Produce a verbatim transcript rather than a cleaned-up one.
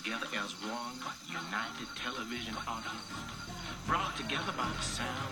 together as one united television audience, brought together by the sound